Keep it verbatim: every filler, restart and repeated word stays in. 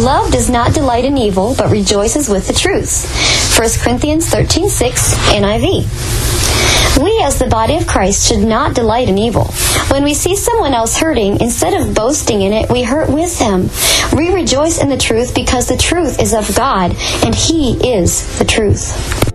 Love does not delight in evil, but rejoices with the truth. First Corinthians thirteen six, N I V. We, as the body of Christ, should not delight in evil. When we see someone else hurting, instead of boasting in it, we hurt with them. We rejoice in the truth because the truth is of God, and He is the truth.